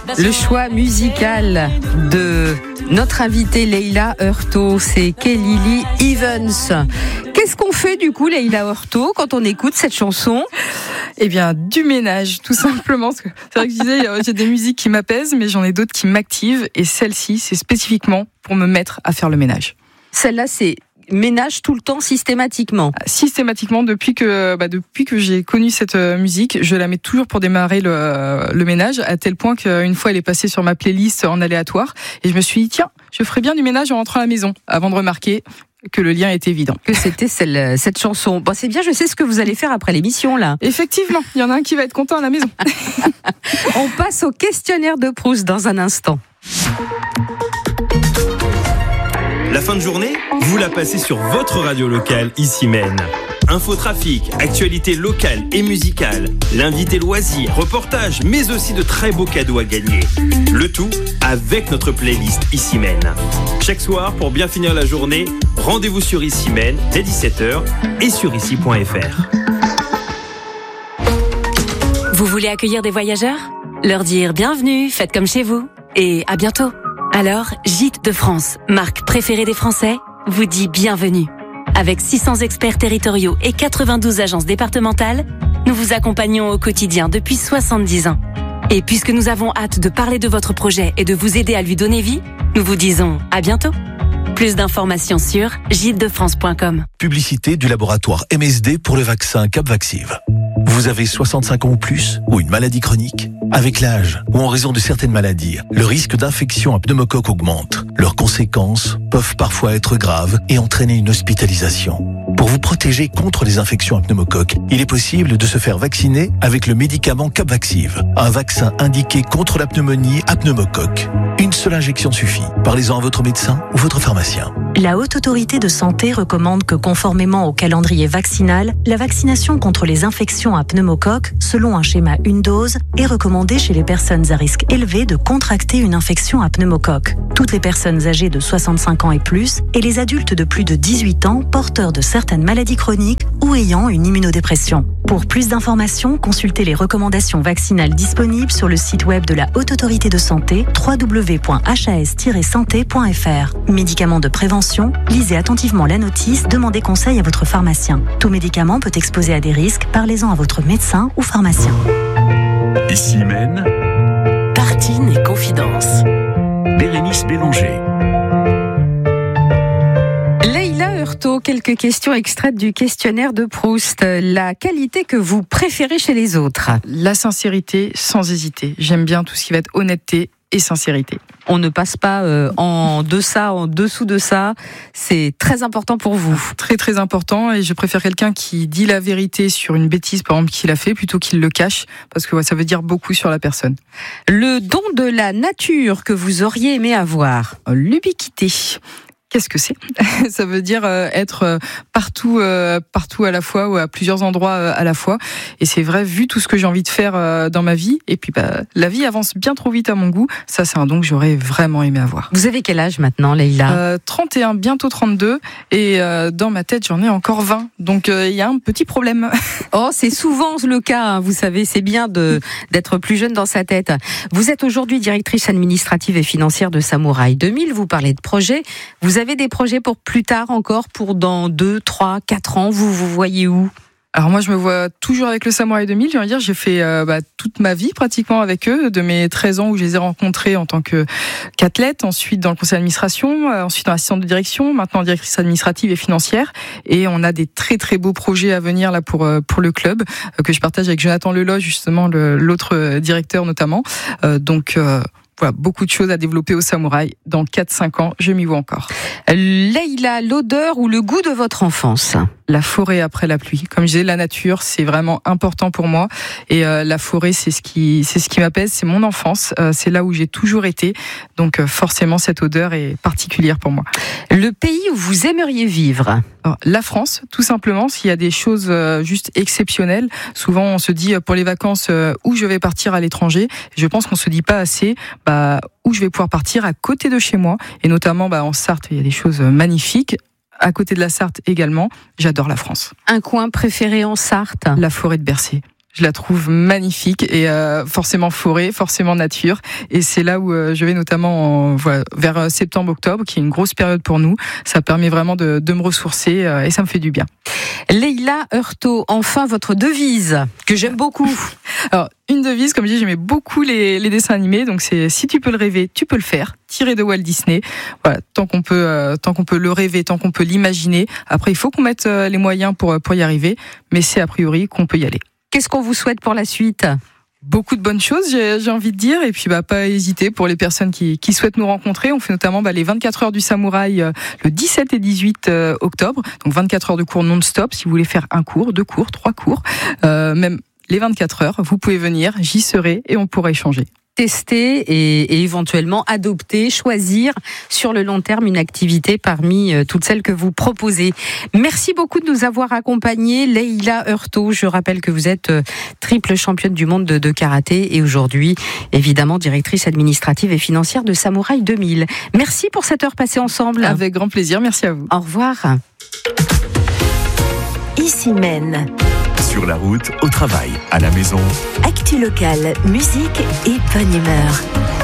Le choix musical de notre invitée Leila Heurtaud, c'est Kelly Lee Evans. Qu'est-ce qu'on fait du coup, Leila Heurtaud, quand on écoute cette chanson ? Eh bien, du ménage, tout simplement. C'est vrai que je disais, j'ai des musiques qui m'apaisent, mais j'en ai d'autres qui m'activent. Et celle-ci, c'est spécifiquement pour me mettre à faire le ménage. Celle-là, c'est ménage tout le temps, systématiquement. Systématiquement, depuis que j'ai connu cette musique, je la mets toujours pour démarrer le ménage, à tel point qu'une fois elle est passée sur ma playlist en aléatoire, et je me suis dit, tiens, je ferais bien du ménage en rentrant à la maison, avant de remarquer que le lien était évident. Que c'était cette chanson. Bon, c'est bien, je sais ce que vous allez faire après l'émission, là. Effectivement, il y en a un qui va être content à la maison. On passe au questionnaire de Proust dans un instant. La fin de journée, vous la passez sur votre radio locale, ici Maine. Infotrafic, actualité locale et musicale, l'invité loisir, reportage, mais aussi de très beaux cadeaux à gagner. Le tout avec notre playlist Ici Maine. Chaque soir, pour bien finir la journée, rendez-vous sur Ici Maine dès 17h et sur ici.fr. Vous voulez accueillir des voyageurs ? Leur dire bienvenue, faites comme chez vous et à bientôt. Alors, Gîtes de France, marque préférée des Français, vous dit bienvenue. Avec 600 experts territoriaux et 92 agences départementales, nous vous accompagnons au quotidien depuis 70 ans. Et puisque nous avons hâte de parler de votre projet et de vous aider à lui donner vie, nous vous disons à bientôt. Plus d'informations sur gîtesdefrance.com. Publicité du laboratoire MSD pour le vaccin Capvaxive. Vous avez 65 ans ou plus ou une maladie chronique ? Avec l'âge ou en raison de certaines maladies, le risque d'infection à pneumocoque augmente. Leurs conséquences peuvent parfois être graves et entraîner une hospitalisation. Pour vous protéger contre les infections à pneumocoque, il est possible de se faire vacciner avec le médicament Capvaxive, un vaccin indiqué contre la pneumonie à pneumocoque. Une seule injection suffit. Parlez-en à votre médecin ou votre pharmacien. La Haute Autorité de Santé recommande que, conformément au calendrier vaccinal, la vaccination contre les infections à pneumocoque, selon un schéma une dose, est recommandée chez les personnes à risque élevé de contracter une infection à pneumocoque. Toutes les personnes âgées de 65 ans et plus et les adultes de plus de 18 ans porteurs de certaines maladies chroniques ou ayant une immunodépression. Pour plus d'informations, consultez les recommandations vaccinales disponibles sur le site web de la Haute Autorité de Santé www.has-santé.fr. Médicaments de prévention, lisez attentivement la notice, demandez conseil à votre pharmacien. Tout médicament peut exposer à des risques, parlez-en à votre médecin ou pharmacien. Ici Maine, Tartine et Confidence. Bérénice Bélanger. Leila Heurtaud, quelques questions extraites du questionnaire de Proust. La qualité que vous préférez chez les autres ? La sincérité, sans hésiter. J'aime bien tout ce qui va être honnêteté et sincérité. On ne passe pas en dessous de ça. C'est très important pour vous. Très très important, et je préfère quelqu'un qui dit la vérité sur une bêtise, par exemple, qu'il a fait, plutôt qu'il le cache, parce que ça veut dire beaucoup sur la personne. Le don de la nature que vous auriez aimé avoir ? L'ubiquité. Qu'est-ce que c'est ? Ça veut dire être partout à la fois, ou à plusieurs endroits à la fois. Et c'est vrai, vu tout ce que j'ai envie de faire dans ma vie, et puis la vie avance bien trop vite à mon goût, ça c'est un don que j'aurais vraiment aimé avoir. Vous avez quel âge maintenant, Leila ? 31, bientôt 32, et dans ma tête j'en ai encore 20, donc il y a un petit problème. Oh, c'est souvent le cas, hein, vous savez, c'est bien d'être plus jeune dans sa tête. Vous êtes aujourd'hui directrice administrative et financière de Samouraï 2000, vous parlez de projets, vous avez des projets pour plus tard encore, pour dans 2, 3, 4 ans, vous voyez où ? Alors moi je me vois toujours avec le Samouraï 2000, j'ai envie de dire, j'ai fait toute ma vie pratiquement avec eux, de mes 13 ans où je les ai rencontrés en tant qu'athlète, ensuite dans le conseil d'administration, ensuite en assistante de direction, maintenant directrice administrative et financière, et on a des très très beaux projets à venir là pour le club, que je partage avec Jonathan Leloge, justement l'autre directeur notamment, donc voilà, beaucoup de choses à développer au Samouraï. Dans 4-5 ans, je m'y vois encore. Leila, l'odeur ou le goût de votre enfance ? La forêt après la pluie. Comme je disais, la nature, c'est vraiment important pour moi. Et la forêt, c'est ce qui m'apaise, c'est mon enfance. C'est là où j'ai toujours été. Donc forcément, cette odeur est particulière pour moi. Le pays où vous aimeriez vivre ? Alors, la France, tout simplement, s'il y a des choses juste exceptionnelles. Souvent, on se dit pour les vacances où je vais partir à l'étranger. Je pense qu'on se dit pas assez où je vais pouvoir partir à côté de chez moi. Et notamment en Sarthe, il y a des choses magnifiques. À côté de la Sarthe également, j'adore la France. Un coin préféré en Sarthe ? La forêt de Bercé. Je la trouve magnifique et forcément forêt, forcément nature. Et c'est là où je vais notamment vers septembre-octobre, qui est une grosse période pour nous. Ça permet vraiment de me ressourcer et ça me fait du bien. Leïla Heurtaud, enfin votre devise, que j'aime beaucoup. Alors, une devise, comme je dis, j'aimais beaucoup les dessins animés. Donc c'est si tu peux le rêver, tu peux le faire. Tiré de Walt Disney. Voilà, tant qu'on peut le rêver, tant qu'on peut l'imaginer. Après, il faut qu'on mette les moyens pour y arriver. Mais c'est a priori qu'on peut y aller. Qu'est-ce qu'on vous souhaite pour la suite ? Beaucoup de bonnes choses, j'ai envie de dire, et puis pas hésiter pour les personnes qui souhaitent nous rencontrer. On fait notamment les 24 heures du samouraï le 17 et 18 octobre, donc 24 heures de cours non-stop. Si vous voulez faire un cours, 2 cours, 3 cours, même les 24 heures, vous pouvez venir, j'y serai et on pourra échanger. Tester et éventuellement adopter, choisir sur le long terme une activité parmi toutes celles que vous proposez. Merci beaucoup de nous avoir accompagnés, Leïla Heurtaud. Je rappelle que vous êtes triple championne du monde de karaté et aujourd'hui, évidemment, directrice administrative et financière de Samouraï 2000. Merci pour cette heure passée ensemble. Avec grand plaisir, merci à vous. Au revoir. Ici Mène. Sur la route, au travail, à la maison. Actu locale, musique et bonne humeur.